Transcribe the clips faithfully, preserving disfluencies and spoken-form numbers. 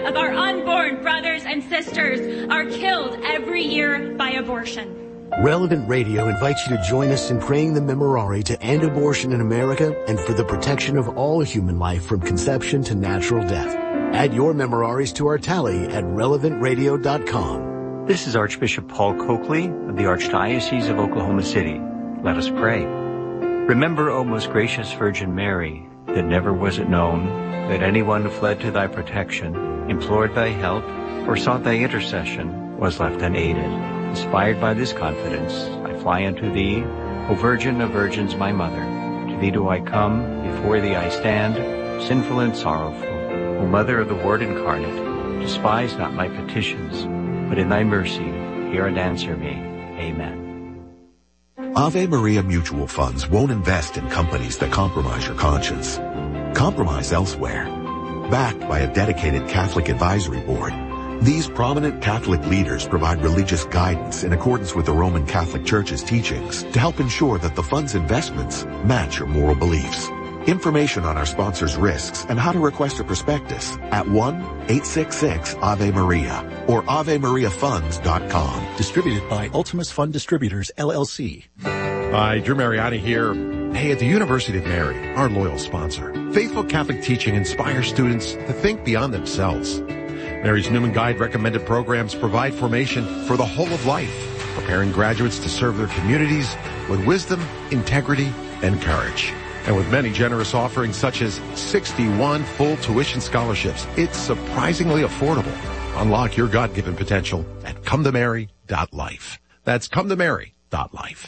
of our unborn brothers and sisters are killed every year by abortion. Relevant Radio invites you to join us in praying the Memorare to end abortion in America and for the protection of all human life from conception to natural death. Add your Memoraries to our tally at relevant radio dot com. This is Archbishop Paul Coakley of the Archdiocese of Oklahoma City. Let us pray. Remember, O most gracious Virgin Mary, that never was it known that anyone who fled to thy protection, implored thy help, or sought thy intercession was left unaided. Inspired by this confidence, I fly unto thee, O Virgin of Virgins, my Mother. To thee do I come, before thee I stand, sinful and sorrowful. O Mother of the Word incarnate, despise not my petitions, but in thy mercy hear and answer me. Amen. Ave Maria Mutual Funds won't invest in companies that compromise your conscience. Compromise elsewhere. Backed by a dedicated Catholic advisory board, these prominent Catholic leaders provide religious guidance in accordance with the Roman Catholic Church's teachings to help ensure that the fund's investments match your moral beliefs. Information on our sponsors' risks and how to request a prospectus at one eight six six Ave Maria or ave maria funds dot com. Distributed by Ultimus Fund Distributors, L L C. Hi, Drew Mariani here. Hey, at the University of Mary, our loyal sponsor, faithful Catholic teaching inspires students to think beyond themselves. Mary's Newman Guide recommended programs provide formation for the whole of life, preparing graduates to serve their communities with wisdom, integrity, and courage. And with many generous offerings such as sixty-one full tuition scholarships, it's surprisingly affordable. Unlock your God-given potential at come to mary dot life. That's come to mary dot life.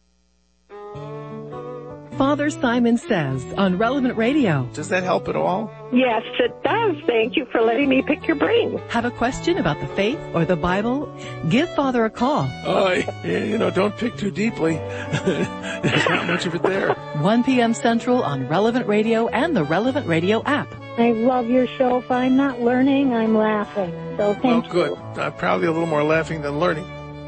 Father Simon Says on Relevant Radio. Does that help at all? Yes, it does. Thank you for letting me pick your brain. Have a question about the faith or the Bible? Give Father a call. Oh, you know, don't pick too deeply. There's not much of it there. one p.m. Central on Relevant Radio and the Relevant Radio app. I love your show. If I'm not learning, I'm laughing. So thank you. Oh, good. You. I'm probably a little more laughing than learning.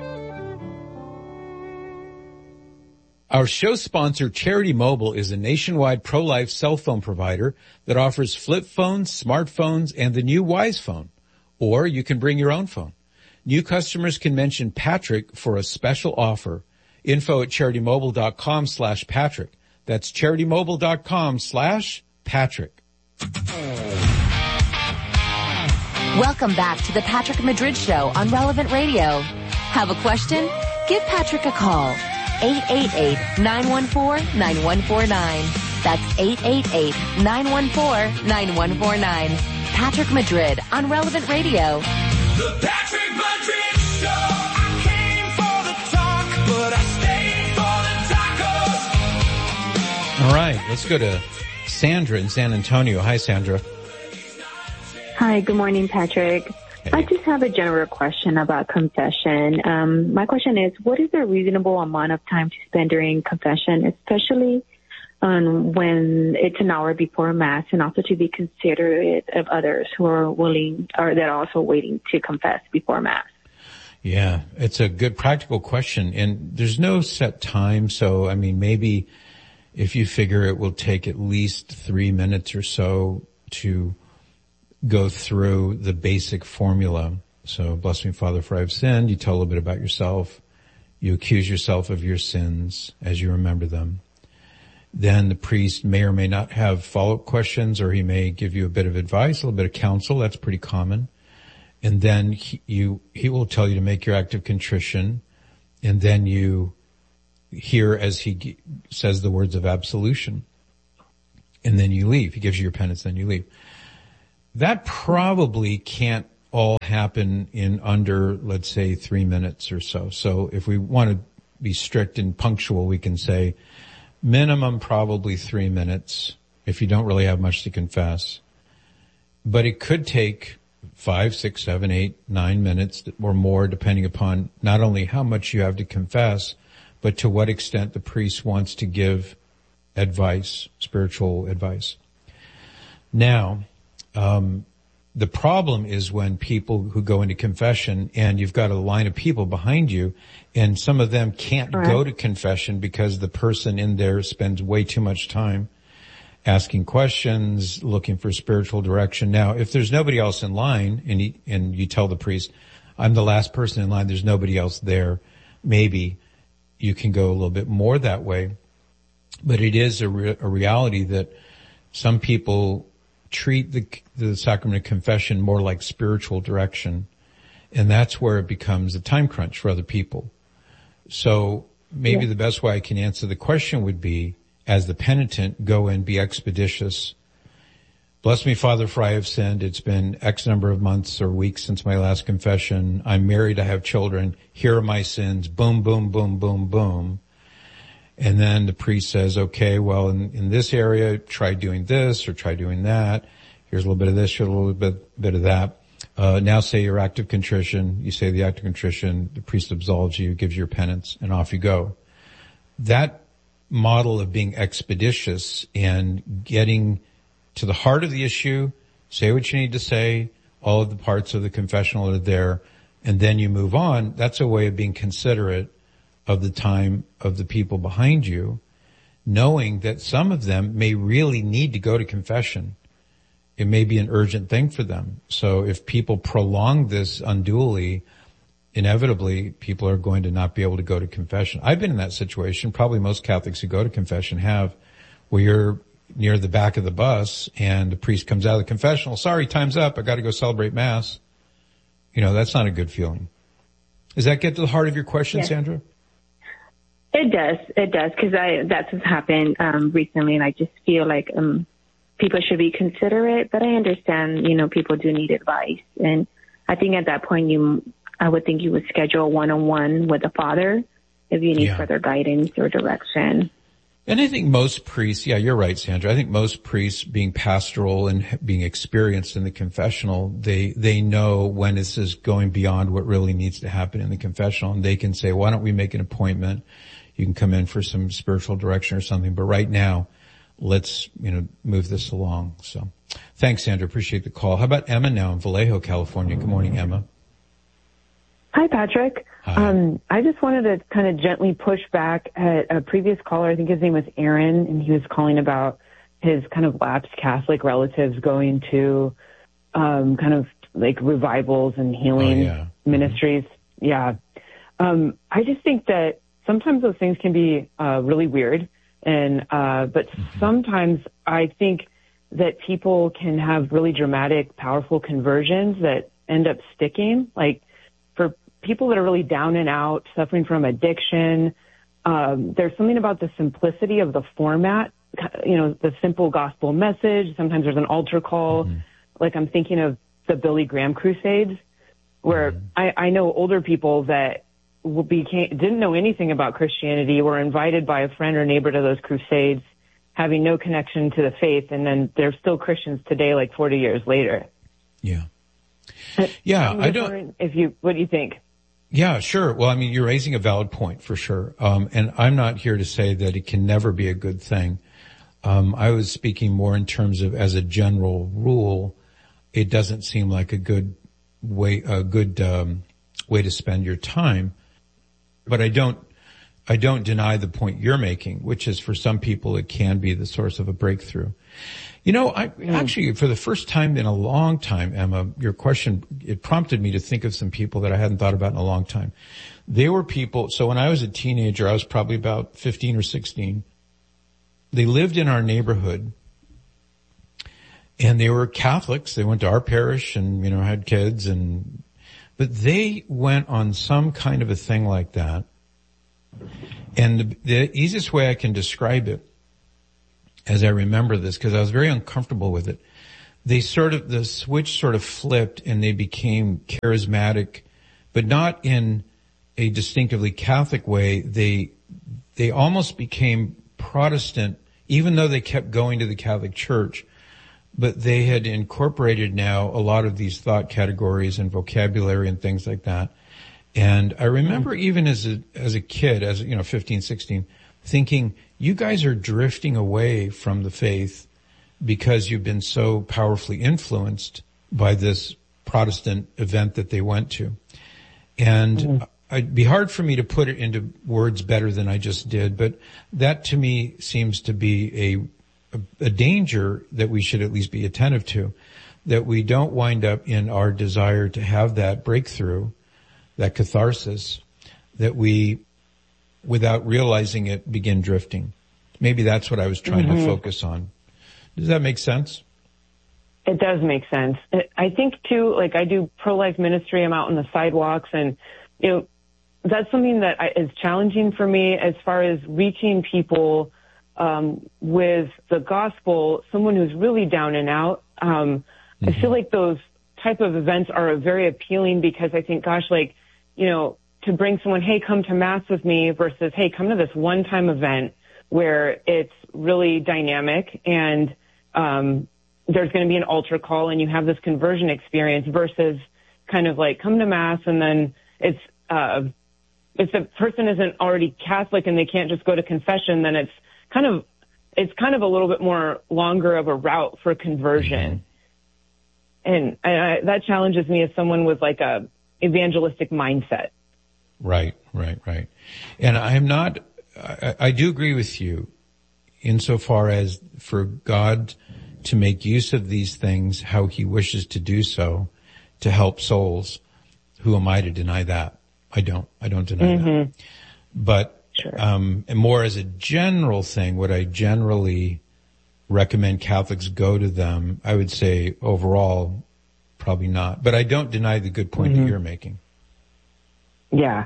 Our show sponsor, Charity Mobile, is a nationwide pro-life cell phone provider that offers flip phones, smartphones, and the new Wise Phone. Or you can bring your own phone. New customers can mention Patrick for a special offer. Info at charitymobile.com slash Patrick. That's charitymobile.com slash Patrick. Welcome back to the Patrick Madrid Show on Relevant Radio. Have a question? Give Patrick a call. eight eight eight, nine one four, nine one four nine. That's eight eight eight, nine one four, nine one four nine. Patrick Madrid on Relevant Radio. The Patrick Madrid Show. I came for the talk, but I stayed for the tacos. All right, let's go to Sandra in San Antonio. Hi, Sandra. Hi, good morning, Patrick. I just have a general question about confession. Um, my question is, what is a reasonable amount of time to spend during confession, especially um, when it's an hour before Mass, and also to be considerate of others who are willing or that are also waiting to confess before Mass? Yeah, it's a good practical question, and there's no set time. So, I mean, maybe if you figure it will take at least three minutes or so to go through the basic formula. So, bless me, Father, for I have sinned. You tell a little bit about yourself. You accuse yourself of your sins as you remember them. Then the priest may or may not have follow-up questions, or he may give you a bit of advice, a little bit of counsel. That's pretty common. And then he, you, he will tell you to make your act of contrition. And then you hear as he says the words of absolution. And then you leave. He gives you your penance, then you leave. That probably can't all happen in under, let's say, three minutes or so. So if we want to be strict and punctual, we can say minimum probably three minutes if you don't really have much to confess. But it could take five, six, seven, eight, nine minutes or more, depending upon not only how much you have to confess, but to what extent the priest wants to give advice, spiritual advice. Now, Um, the problem is when people who go into confession and you've got a line of people behind you and some of them can't right. go to confession because the person in there spends way too much time. asking questions, looking for spiritual direction. Now, if there's nobody else in line and you, and you tell the priest, I'm the last person in line, there's nobody else there, maybe you can go a little bit more that way. But it is a, re- a reality that some people treat the, the sacrament of confession more like spiritual direction. And that's where it becomes a time crunch for other people. So maybe yeah. the best way I can answer the question would be, as the penitent, go and be expeditious. Bless me, Father, for I have sinned. It's been X number of months or weeks since my last confession. I'm married. I have children. Here are my sins. Boom, boom, boom, boom, boom. And then the priest says, okay, well, in, in this area, try doing this or try doing that. Here's a little bit of this, here's a little bit, bit of that. Uh, now say your act of contrition. You say the act of contrition. The priest absolves you, gives you your penance, and off you go. That model of being expeditious and getting to the heart of the issue, say what you need to say, all of the parts of the confessional are there, and then you move on. That's a way of being considerate of the time of the people behind you, knowing that some of them may really need to go to confession. It may be an urgent thing for them. So if people prolong this unduly, inevitably people are going to not be able to go to confession. I've been in that situation. Probably most Catholics who go to confession have, where you're near the back of the bus and the priest comes out of the confessional. Sorry, time's up. I got to go celebrate Mass. You know, that's not a good feeling. Does that get to the heart of your question, yes. Sandra? It does. It does. Cause I, that's what's happened, um, recently. And I just feel like, um, people should be considerate, but I understand, you know, people do need advice. And I think at that point, you, I would think you would schedule a one-on-one with the father if you need yeah. further guidance or direction. And I think most priests, yeah, you're right, Sandra. I think most priests, being pastoral and being experienced in the confessional, they, they know when this is going beyond what really needs to happen in the confessional. And they can say, why don't we make an appointment? You can come in for some spiritual direction or something. But right now, let's, you know, move this along. So thanks, Sandra. Appreciate the call. How about Emma now in Vallejo, California? Good morning, Emma. Hi, Patrick. Hi. Um, I just wanted to kind of gently push back at a previous caller. I think his name was Aaron, and he was calling about his kind of lapsed Catholic relatives going to um, kind of like revivals and healing oh, yeah. ministries. Mm-hmm. Yeah. Um, I just think that sometimes those things can be uh, really weird. And, uh, but sometimes I think that people can have really dramatic, powerful conversions that end up sticking. Like for people that are really down and out, suffering from addiction, um, there's something about the simplicity of the format, you know, the simple gospel message. Sometimes there's an altar call. Mm-hmm. Like I'm thinking of the Billy Graham Crusades, where mm-hmm. I, I know older people that Became, didn't know anything about Christianity, were invited by a friend or neighbor to those crusades, having no connection to the faith, and then they're still Christians today, like forty years later. Yeah. Yeah, I don't... If you, what do you think? Yeah, sure. Well, I mean, you're raising a valid point for sure. Um, and I'm not here to say that it can never be a good thing. Um, I was speaking more in terms of, as a general rule, it doesn't seem like a good way, a good, um, way to spend your time. But I don't, I don't deny the point you're making, which is for some people it can be the source of a breakthrough. You know, I actually, for the first time in a long time, Emma, your question, it prompted me to think of some people that I hadn't thought about in a long time. They were people, so when I was a teenager, I was probably about fifteen or sixteen. They lived in our neighborhood and they were Catholics. They went to our parish and, you know, had kids and But they went on some kind of a thing like that. And the, the easiest way I can describe it, as I remember this, because I was very uncomfortable with it, they sort of, the switch sort of flipped and they became charismatic, but not in a distinctively Catholic way. They, they almost became Protestant, even though they kept going to the Catholic Church. But they had incorporated now a lot of these thought categories and vocabulary and things like that. And I remember even as a, as a kid, as, you know, fifteen, sixteen, thinking, you guys are drifting away from the faith because you've been so powerfully influenced by this Protestant event that they went to. And mm-hmm. it'd be hard for me to put it into words better than I just did, but that to me seems to be a a, a danger that we should at least be attentive to, that we don't wind up in our desire to have that breakthrough, that catharsis, that we, without realizing it, begin drifting. Maybe that's what I was trying mm-hmm. to focus on. Does that make sense? It does make sense. I think too, like I do pro-life ministry. I'm out on the sidewalks, and you know, that's something that I, is challenging for me as far as reaching people um, with the gospel. Someone who's really down and out. Um, mm-hmm. I feel like those type of events are very appealing because I think, gosh, like you know, to bring someone, hey, come to Mass with me, versus hey, come to this one-time event where it's really dynamic and um, there's going to be an altar call and you have this conversion experience, versus kind of like come to Mass and then it's, uh, if the person isn't already Catholic and they can't just go to confession, then it's kind of, it's kind of a little bit more longer of a route for conversion. Mm-hmm. And I, I, that challenges me as someone with like a evangelistic mindset. Right, right, right. And I'm not, I, I do agree with you insofar as for God to make use of these things how he wishes to do so to help souls. Who am I to deny that? I don't, I don't deny mm-hmm. that. But, sure. um, and more as a general thing, would I generally recommend Catholics go to them? I would say overall, probably not. But I don't deny the good point mm-hmm. that you're making. Yeah.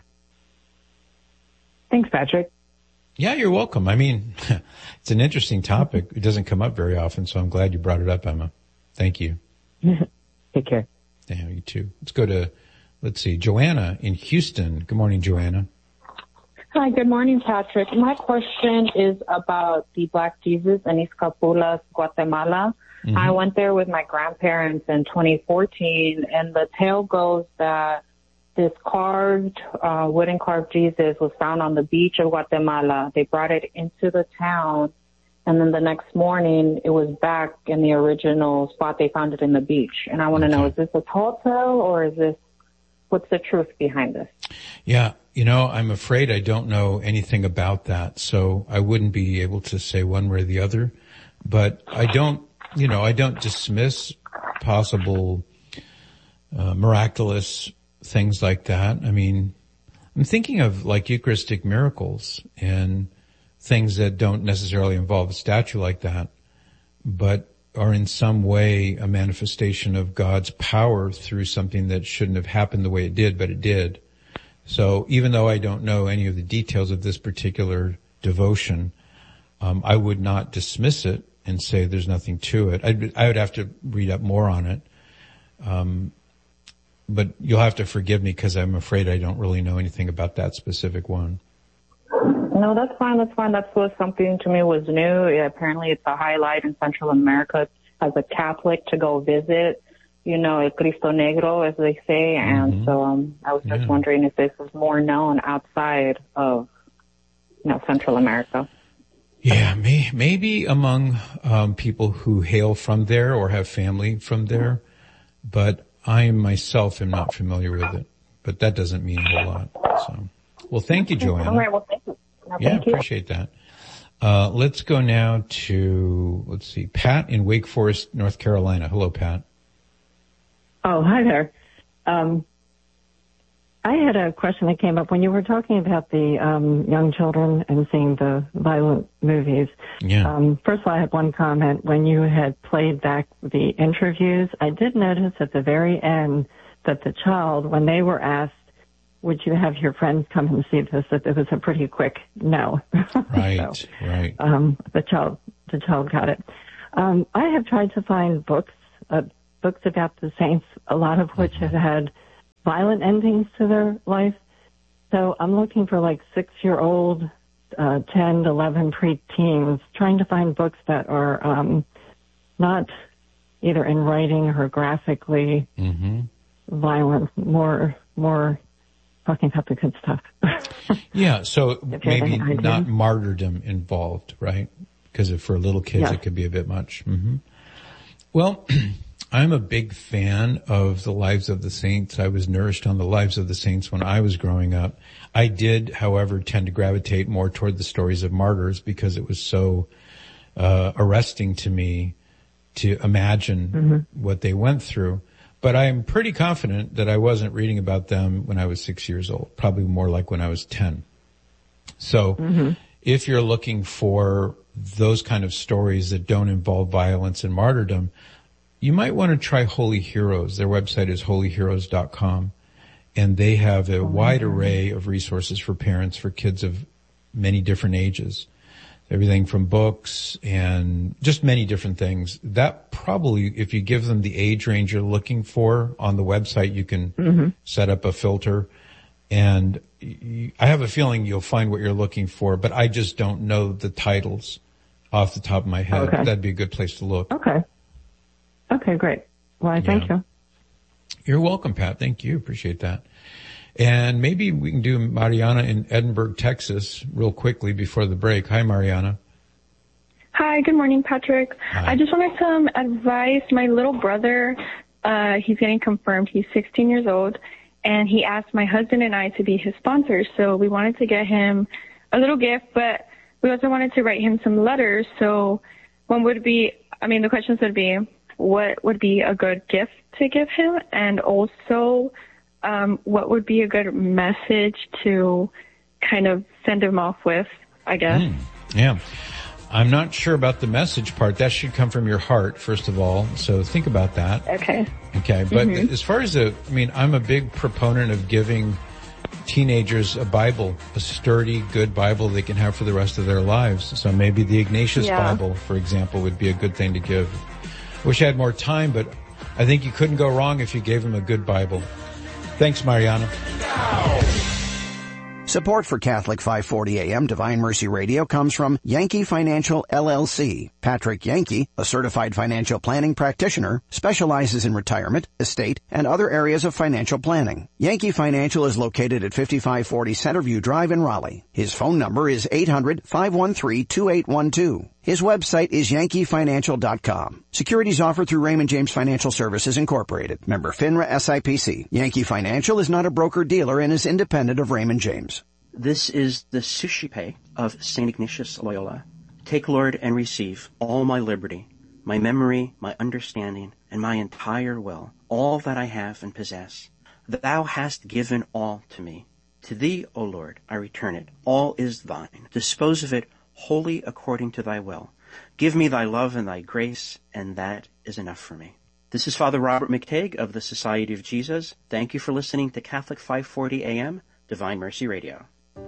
Thanks, Patrick. Yeah, you're welcome. I mean, it's an interesting topic. It doesn't come up very often, so I'm glad you brought it up, Emma. Thank you. Take care. Yeah, you too. Let's go to, let's see, Joanna in Houston. Good morning, Joanna. Hi, good morning, Patrick. My question is about the Black Jesus in Izcapulas, Guatemala. Mm-hmm. I went there with my grandparents in twenty fourteen, and the tale goes that this carved, uh, wooden carved Jesus was found on the beach of Guatemala. They brought it into the town, and then the next morning it was back in the original spot they found it in the beach. And I want to okay. know, is this a tall tale, or is this, what's the truth behind this? Yeah, you know, I'm afraid I don't know anything about that, so I wouldn't be able to say one way or the other. But I don't, you know, I don't dismiss possible uh, miraculous things like that. I mean, I'm thinking of like Eucharistic miracles and things that don't necessarily involve a statue like that, but are in some way a manifestation of God's power through something that shouldn't have happened the way it did, but it did. So even though I don't know any of the details of this particular devotion, um, I would not dismiss it and say there's nothing to it. I'd, I would have to read up more on it. Um, But you'll have to forgive me because I'm afraid I don't really know anything about that specific one. No, that's fine. That's fine. That was something to me was new. Yeah, apparently it's a highlight in Central America as a Catholic to go visit, you know, El Cristo Negro, as they say. And mm-hmm. so um, I was just yeah. wondering if this was more known outside of, you know, Central America. Yeah, may, maybe among um, people who hail from there or have family from there, but I myself am not familiar with it, but that doesn't mean a whole lot. So, well, thank you, Joanna. All right, well, thank you. No, yeah, thank you. Appreciate that. Uh, let's go now to, let's see, Pat in Wake Forest, North Carolina. Hello, Pat. Oh, hi there. Um, I had a question that came up when you were talking about the um, young children and seeing the violent movies. Yeah. Um, first of all, I had one comment. When you had played back the interviews, I did notice at the very end that the child, when they were asked, would you have your friends come and see this, that it was a pretty quick no. Right, so, right. Um, the child, the child got it. Um, I have tried to find books, uh, books about the saints, a lot of which have had violent endings to their life. So I'm looking for like six-year-old, uh, ten, eleven pre-teens, trying to find books that are um, not either in writing or graphically mm-hmm. violent, more more talking about the good stuff. Yeah, so maybe not martyrdom involved, right? Because for little kids yes. it could be a bit much. Mm-hmm. Well, I'm a big fan of the lives of the saints. I was nourished on the lives of the saints when I was growing up. I did, however, tend to gravitate more toward the stories of martyrs because it was so uh, arresting to me to imagine mm-hmm. what they went through. But I'm pretty confident that I wasn't reading about them when I was six years old, probably more like when I was ten. So mm-hmm. if you're looking for those kind of stories that don't involve violence and martyrdom, you might want to try Holy Heroes. Their website is holy heroes dot com, and they have a oh, wide God. array of resources for parents for kids of many different ages. Everything from books and just many different things. That probably, if you give them the age range you're looking for on the website, you can mm-hmm. set up a filter. And you, I have a feeling you'll find what you're looking for, but I just don't know the titles off the top of my head. Okay. That'd be a good place to look. Okay. Okay, great. Well, I thank yeah. you. You're welcome, Pat. Thank you. Appreciate that. And maybe we can do Mariana in Edinburgh, Texas, real quickly before the break. Hi, Mariana. Hi, good morning, Patrick. Hi. I just wanted some advice. My little brother, uh, he's getting confirmed. He's sixteen years old, and he asked my husband and I to be his sponsors. So we wanted to get him a little gift, but we also wanted to write him some letters. So one would be, I mean, the questions would be, what would be a good gift to give him? And also, Um, what would be a good message to kind of send him off with, I guess? Mm, yeah. I'm not sure about the message part. That should come from your heart, first of all. So think about that. Okay. Okay. But mm-hmm. as far as the, I mean, I'm a big proponent of giving teenagers a Bible, a sturdy, good Bible they can have for the rest of their lives. So maybe the Ignatius yeah. Bible, for example, would be a good thing to give. Wish I had more time, but I think you couldn't go wrong if you gave them a good Bible. Thanks, Mariana. Support for Catholic five forty A M Divine Mercy Radio comes from Yankee Financial L L C. Patrick Yankee, a certified financial planning practitioner, specializes in retirement, estate, and other areas of financial planning. Yankee Financial is located at fifty-five forty Centerview Drive in Raleigh. His phone number is eight hundred, five one three, two eight one two. His website is yankee financial dot com. Securities offered through Raymond James Financial Services Incorporated. Member FINRA S I P C. Yankee Financial is not a broker-dealer and is independent of Raymond James. This is the Suscipe of Saint Ignatius Loyola. Take, Lord, and receive all my liberty, my memory, my understanding, and my entire will, all that I have and possess. Thou hast given all to me. To thee, O Lord, I return it. All is thine. Dispose of it wholly according to thy will. Give me thy love and thy grace, and that is enough for me. This is Father Robert McTague of the Society of Jesus. Thank you for listening to Catholic five forty A M, Divine Mercy Radio.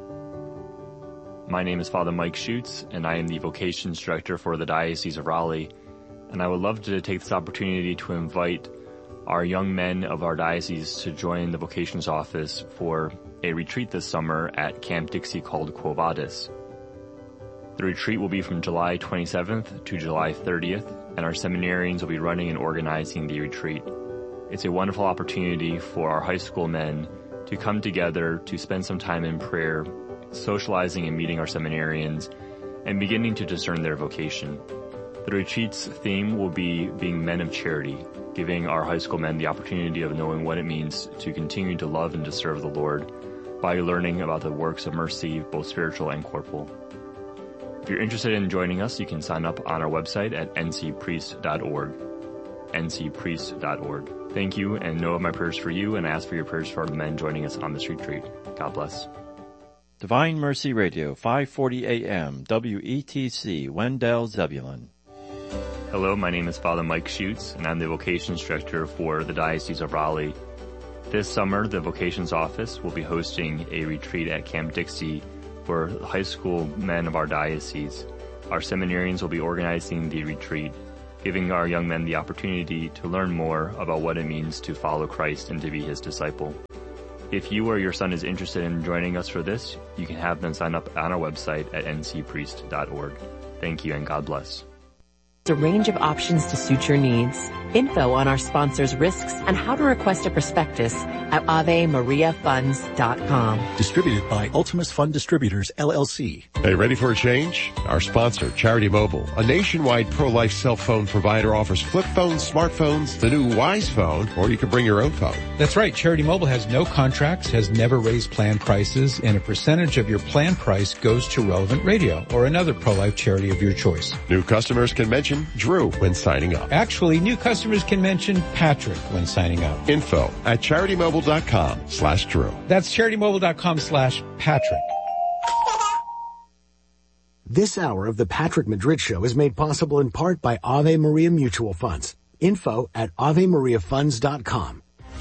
My name is Father Mike Schutz, and I am the Vocations Director for the Diocese of Raleigh. And I would love to take this opportunity to invite our young men of our diocese to join the Vocations Office for a retreat this summer at Camp Dixie called Quo Vadis. The retreat will be from July twenty-seventh to July thirtieth, and our seminarians will be running and organizing the retreat. It's a wonderful opportunity for our high school men to come together to spend some time in prayer, socializing and meeting our seminarians, and beginning to discern their vocation. The retreat's theme will be being men of charity, giving our high school men the opportunity of knowing what it means to continue to love and to serve the Lord by learning about the works of mercy, both spiritual and corporal. If you're interested in joining us, you can sign up on our website at n c priest dot org. n c priest dot org. Thank you, and know of my prayers for you, and ask for your prayers for the men joining us on this retreat. God bless. Divine Mercy Radio, five forty A M, W E T C, Wendell, Zebulon. Hello, my name is Father Mike Schutz, and I'm the Vocations Director for the Diocese of Raleigh. This summer, the Vocations Office will be hosting a retreat at Camp Dixie for high school men of our diocese. Our seminarians will be organizing the retreat, giving our young men the opportunity to learn more about what it means to follow Christ and to be his disciple. If you or your son is interested in joining us for this, you can have them sign up on our website at n c priest dot org. Thank you, and God bless. A range of options to suit your needs. Info on our sponsors' risks and how to request a prospectus at ave maria funds dot com. Distributed by Ultimus Fund Distributors, L L C. Hey, ready for a change? Our sponsor, Charity Mobile, a nationwide pro-life cell phone provider, offers flip phones, smartphones, the new Wise phone, or you can bring your own phone. That's right. Charity Mobile has no contracts, has never raised plan prices, and a percentage of your plan price goes to Relevant Radio or another pro-life charity of your choice. New customers can mention Drew when signing up. Actually, new customers can mention Patrick when signing up. Info at charitymobile.com slash Drew. That's charitymobile.com slash Patrick. This hour of the Patrick Madrid Show is made possible in part by Ave Maria Mutual Funds. Info at ave maria funds dot com.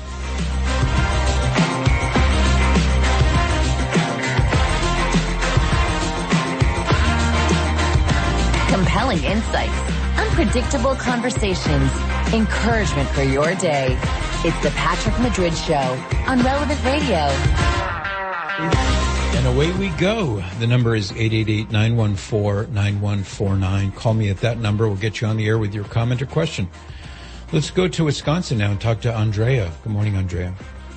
Compelling insights, unpredictable conversations, encouragement for your day. It's the Patrick Madrid Show on Relevant Radio. And away we go. The number is eight eight eight, nine one four, nine one four nine. Call me at that number. We'll get you on the air with your comment or question. Let's go to Wisconsin now and talk to Andrea. Good morning, Andrea.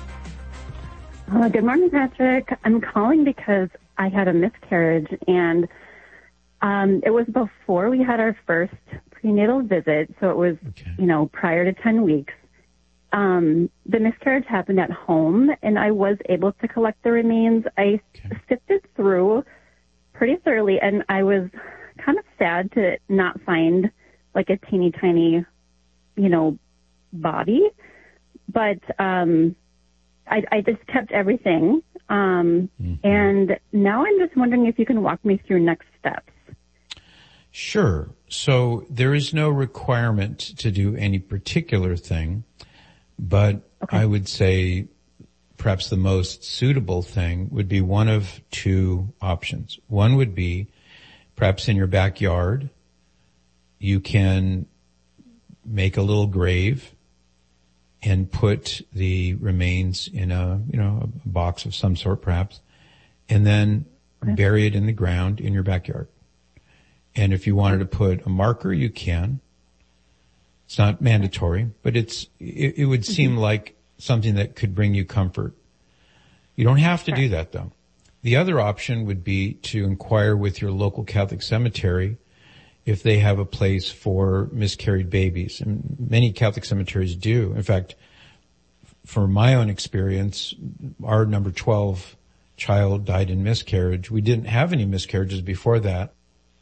Uh, good morning, Patrick. I'm calling because I had a miscarriage, and um, it was before we had our first prenatal visit, so it was, okay. you know, prior to ten weeks. Um, the miscarriage happened at home, and I was able to collect the remains. I okay. sifted through pretty thoroughly, and I was kind of sad to not find, like, a teeny tiny, you know, body. But um, I, I just kept everything. Um, mm-hmm. And now I'm just wondering if you can walk me through next steps. Sure. So there is no requirement to do any particular thing, but okay. I would say perhaps the most suitable thing would be one of two options. One would be perhaps in your backyard, you can make a little grave and put the remains in a, you know, a box of some sort perhaps, and then okay. bury it in the ground in your backyard. And if you wanted to put a marker, you can. It's not mandatory, but it's, it, it would seem mm-hmm. like something that could bring you comfort. You don't have to sure. do that though. The other option would be to inquire with your local Catholic cemetery if they have a place for miscarried babies. And many Catholic cemeteries do. In fact, from my own experience, our number twelve child died in miscarriage. We didn't have any miscarriages before that.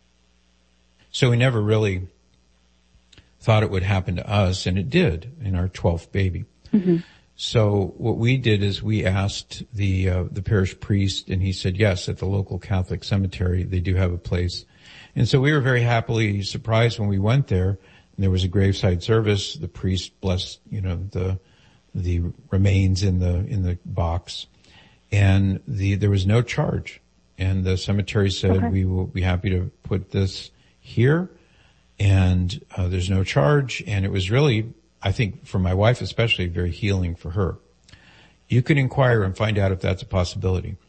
So we never really thought it would happen to us, and it did in our twelfth baby. Mm-hmm. So what we did is we asked the uh, the parish priest, and he said yes, at the local Catholic cemetery they do have a place. And so we were very happily surprised when we went there, and there was a graveside service. The priest blessed, you know, the the remains in the in the box, and the there was no charge. And the cemetery said okay. we will be happy to put this here, and uh, there's no charge. And it was really, I think, for my wife especially, very healing for her. You can inquire and find out if that's a possibility.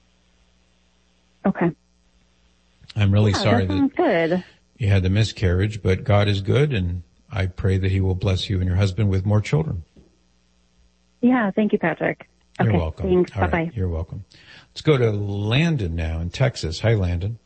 Okay. I'm really yeah, sorry that, that good. you had the miscarriage, but God is good, and I pray that he will bless you and your husband with more children. Yeah, thank you, Patrick. You're okay, welcome. Thanks. All Bye-bye. Right, you're welcome. Let's go to Landon now in Texas. Hi, Landon.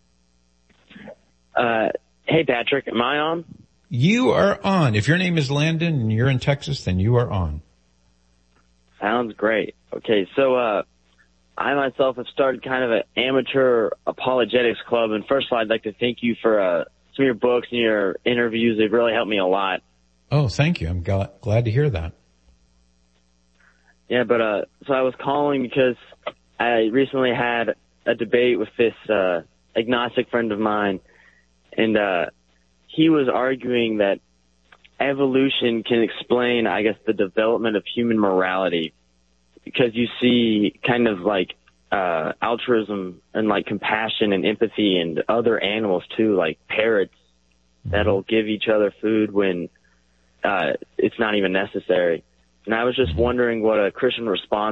Uh, hey, Patrick, am I on? You are on. If your name is Landon and you're in Texas, then you are on. Sounds great. Okay, so uh, I myself have started kind of an amateur apologetics club, and first of all, I'd like to thank you for uh, some of your books and your interviews. They've really helped me a lot. Oh, thank you. I'm g- glad to hear that. Yeah, but uh, so I was calling because I recently had a debate with this uh, agnostic friend of mine, and uh, he was arguing that evolution can explain, I guess, the development of human morality, because you see kind of like uh, altruism and like compassion and empathy and other animals too, like parrots that'll give each other food when uh, it's not even necessary. And I was just wondering what a Christian response